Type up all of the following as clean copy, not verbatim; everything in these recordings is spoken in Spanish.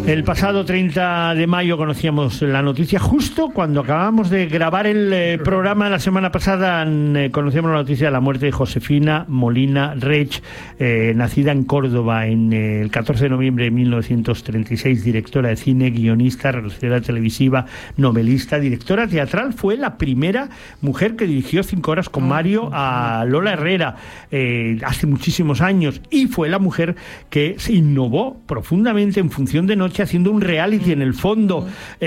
El pasado 30 de mayo conocíamos la noticia, justo cuando acabamos de grabar el programa la semana pasada, conocíamos la noticia de la muerte de Josefina Molina Reig, nacida en Córdoba el 14 de noviembre de 1936, directora de cine, guionista, realizadora televisiva, novelista, directora teatral. Fue la primera mujer que dirigió 5 horas con Mario a Lola Herrera hace muchísimos años, y fue la mujer que se innovó profundamente en Función de Noche, haciendo un reality en el fondo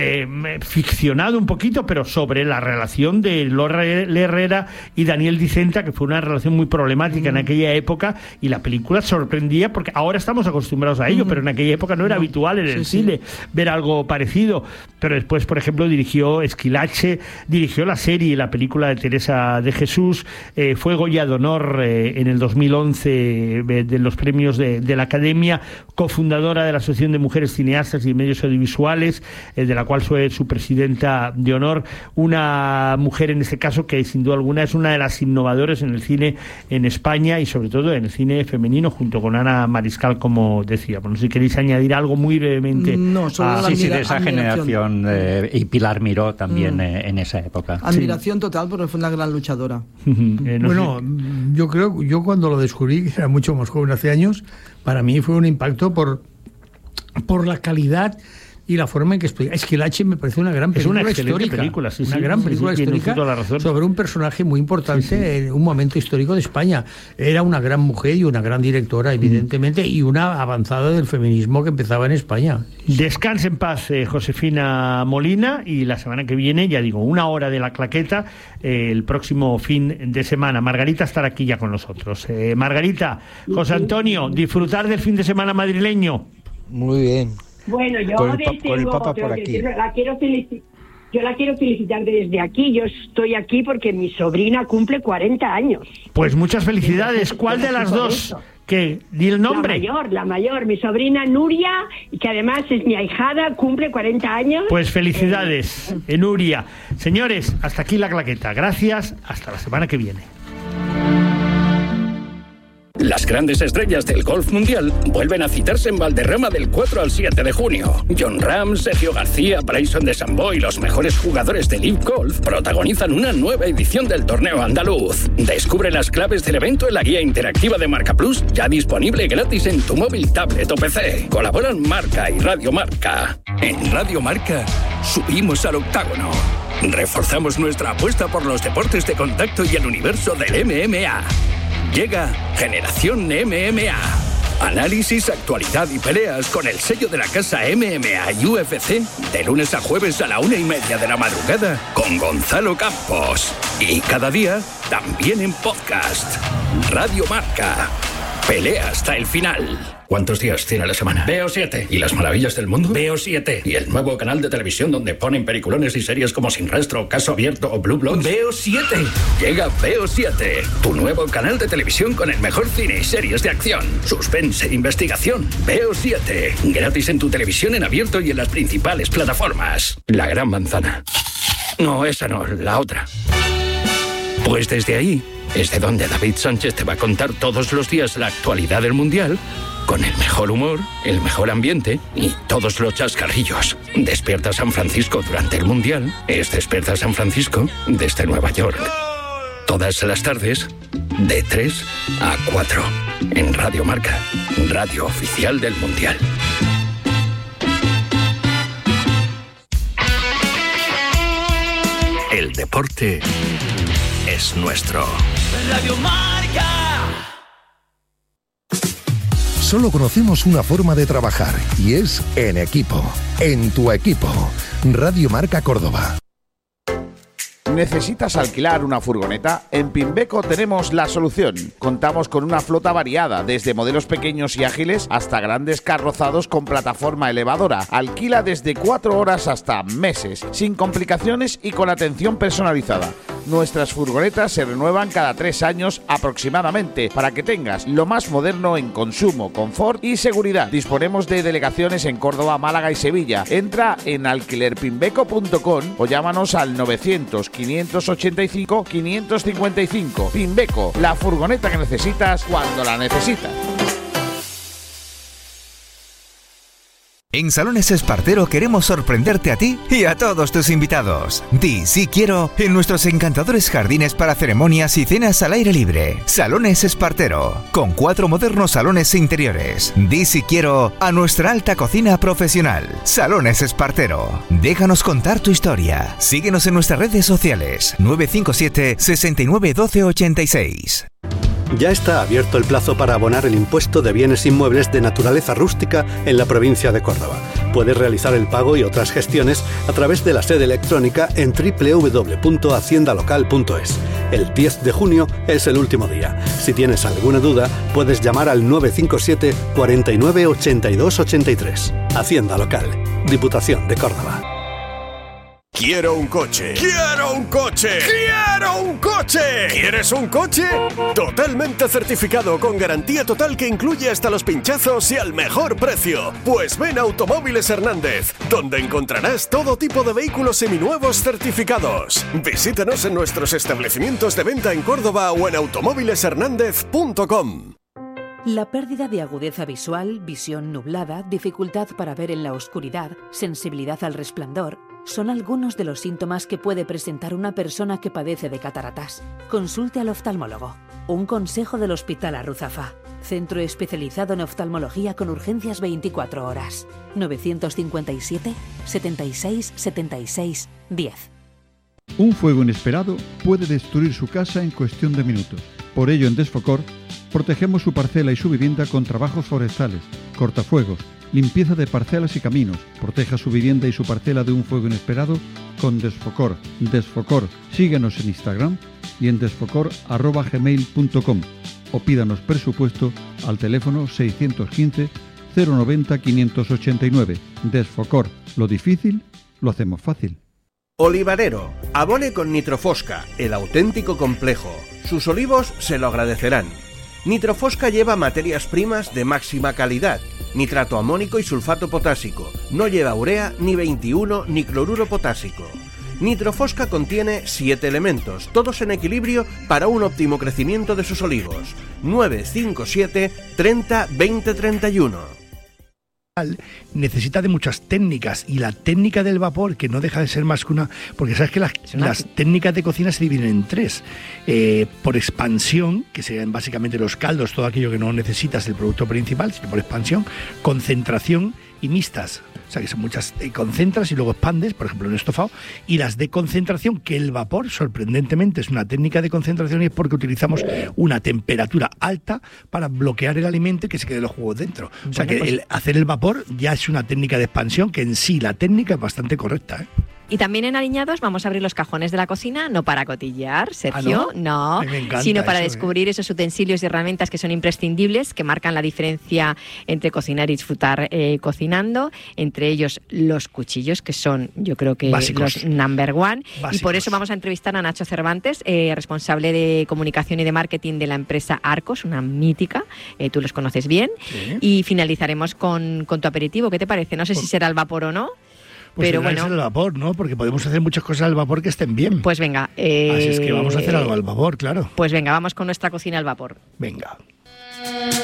ficcionado un poquito, pero sobre la relación de Lola Herrera y Daniel Dicenta, que fue una relación muy problemática en aquella época, y la película sorprendía porque ahora estamos acostumbrados a ello, pero en aquella época no era habitual en el cine ver algo parecido. Pero después, por ejemplo, dirigió Esquilache, dirigió la serie y la película de Teresa de Jesús, fue Goya de Honor en el 2011 de los premios de la Academia, cofundadora de la Asociación de Mujeres Cineastas y Medios Audiovisuales, de la cual soy su presidenta de honor. Una mujer, en este caso, que sin duda alguna es una de las innovadoras en el cine en España, y sobre todo en el cine femenino, junto con Ana Mariscal, como decía. Bueno, si queréis añadir algo muy brevemente. No, solo de esa generación, y Pilar Miró también en esa época. Admiración total, porque fue una gran luchadora. Bueno, yo cuando lo descubrí, que era mucho más joven, hace años, para mí fue un impacto por la calidad y la forma en que explica. Esquilache me parece una gran película histórica. Una gran película histórica sobre un personaje muy importante en un momento histórico de España. Era una gran mujer y una gran directora, evidentemente, y una avanzada del feminismo que empezaba en España. Descanse en paz, Josefina Molina, y la semana que viene, ya digo, 1 hora de La Claqueta, el próximo fin de semana. Margarita estará aquí ya con nosotros. Margarita, José Antonio, disfrutar del fin de semana madrileño. Muy bien. Bueno, yo con el Papa por aquí. Yo la quiero felicitar desde aquí. Yo estoy aquí porque mi sobrina cumple 40 años. Pues muchas felicidades. ¿Cuál de las dos? ¿Qué? ¿Di el nombre? La mayor, mi sobrina Nuria, que además es mi ahijada, cumple 40 años. Pues felicidades, Nuria. Señores, hasta aquí La Claqueta. Gracias, hasta la semana que viene. Las grandes estrellas del golf mundial vuelven a citarse en Valderrama del 4 al 7 de junio. Jon Rahm, Sergio García, Bryson DeChambeau y los mejores jugadores de LIV Golf protagonizan una nueva edición del torneo andaluz. Descubre las claves del evento en la guía interactiva de Marca Plus, ya disponible gratis en tu móvil, tablet o PC. Colaboran Marca y Radio Marca. En Radio Marca subimos al octágono. Reforzamos nuestra apuesta por los deportes de contacto y el universo del MMA. Llega Generación MMA. Análisis, actualidad y peleas con el sello de la casa MMA y UFC, de lunes a jueves a la 1:30 de la madrugada con Gonzalo Campos. Y cada día también en podcast. Radio Marca. Pelea hasta el final. ¿Cuántos días tiene la semana? Veo 7. ¿Y las maravillas del mundo? Veo 7. ¿Y el nuevo canal de televisión donde ponen peliculones y series como Sin Rastro, Caso Abierto o Blue Bloods? Veo 7. Llega Veo 7, tu nuevo canal de televisión con el mejor cine y series de acción, suspense e investigación. Veo 7. Gratis en tu televisión en abierto y en las principales plataformas. La Gran Manzana. No, esa no, la otra. Pues desde ahí es de donde David Sánchez te va a contar todos los días la actualidad del Mundial, con el mejor humor, el mejor ambiente y todos los chascarrillos. Despierta San Francisco durante el Mundial es Despierta San Francisco desde Nueva York. Todas las tardes, de 3 a 4, en Radio Marca, radio oficial del Mundial. El deporte es nuestro. Radio Marca. Solo conocemos una forma de trabajar y es en equipo. En tu equipo. Radio Marca Córdoba. ¿Necesitas alquilar una furgoneta? En Pimbeco tenemos la solución. Contamos con una flota variada, desde modelos pequeños y ágiles hasta grandes carrozados con plataforma elevadora. Alquila desde 4 horas hasta meses, sin complicaciones y con atención personalizada. Nuestras furgonetas se renuevan cada 3 años aproximadamente, para que tengas lo más moderno en consumo, confort y seguridad. Disponemos de delegaciones en Córdoba, Málaga y Sevilla. Entra en alquilerpimbeco.com o llámanos al 900-585-555. Pimbeco, la furgoneta que necesitas cuando la necesitas. En Salones Espartero queremos sorprenderte a ti y a todos tus invitados. Di sí quiero en nuestros encantadores jardines para ceremonias y cenas al aire libre. Salones Espartero, con 4 modernos salones interiores. Di sí quiero a nuestra alta cocina profesional. Salones Espartero. Déjanos contar tu historia. Síguenos en nuestras redes sociales. 957 69 12 86. Ya está abierto el plazo para abonar el impuesto de bienes inmuebles de naturaleza rústica en la provincia de Córdoba. Puedes realizar el pago y otras gestiones a través de la sede electrónica en www.haciendalocal.es. El 10 de junio es el último día. Si tienes alguna duda, puedes llamar al 957 49 82 83. Hacienda Local, Diputación de Córdoba. Quiero un coche. ¡Quiero un coche! ¡Quiero un coche! ¿Quieres un coche? Totalmente certificado, con garantía total que incluye hasta los pinchazos y al mejor precio. Pues ven a Automóviles Hernández, donde encontrarás todo tipo de vehículos seminuevos certificados. Visítanos en nuestros establecimientos de venta en Córdoba o en automóvileshernandez.com. La pérdida de agudeza visual, visión nublada, dificultad para ver en la oscuridad, sensibilidad al resplandor, son algunos de los síntomas que puede presentar una persona que padece de cataratas. Consulte al oftalmólogo. Un consejo del Hospital Arruzafa. Centro especializado en oftalmología con urgencias 24 horas. 957 76 76 10. Un fuego inesperado puede destruir su casa en cuestión de minutos. Por ello, en Desfocor, protegemos su parcela y su vivienda con trabajos forestales, cortafuegos, limpieza de parcelas y caminos. Proteja su vivienda y su parcela de un fuego inesperado con Desfocor. Desfocor. Síguenos en Instagram y en desfocor@gmail.com o pídanos presupuesto al teléfono 615 090 589. Desfocor. Lo difícil lo hacemos fácil. Olivarero, abone con Nitrofosca, el auténtico complejo. Sus olivos se lo agradecerán. Nitrofosca lleva materias primas de máxima calidad, nitrato amónico y sulfato potásico. No lleva urea, ni 21, ni cloruro potásico. Nitrofosca contiene 7 elementos, todos en equilibrio para un óptimo crecimiento de sus olivos. 957 30 20 31. Necesita de muchas técnicas, y la técnica del vapor, que no deja de ser más que una, porque sabes que las técnicas de cocina se dividen en 3, por expansión, que serían básicamente los caldos, todo aquello que no necesitas el producto principal, sino por expansión, concentración y mixtas. O sea, que son muchas, concentras y luego expandes, por ejemplo en estofado, y las de concentración, que el vapor, sorprendentemente, es una técnica de concentración, y es porque utilizamos una temperatura alta para bloquear el alimento y que se queden los jugos dentro. O sea, que el hacer el vapor ya es una técnica de expansión, que en sí la técnica es bastante correcta, ¿eh? Y también en Aliñados vamos a abrir los cajones de la cocina, no para cotillear, Sergio, no, sino para descubrir esos utensilios y herramientas que son imprescindibles, que marcan la diferencia entre cocinar y disfrutar cocinando, entre ellos los cuchillos, que son, yo creo que básicos, los number one. Básicos. Y por eso vamos a entrevistar a Nacho Cervantes, responsable de comunicación y de marketing de la empresa Arcos, una mítica, tú los conoces bien, sí. Y finalizaremos con tu aperitivo. ¿Qué te parece? No sé si será al vapor o no. Pues pero bueno, es el vapor, ¿no? Porque podemos hacer muchas cosas al vapor que estén bien. Pues venga. Así es que vamos a hacer algo al vapor, claro. Pues venga, vamos con nuestra cocina al vapor. Venga.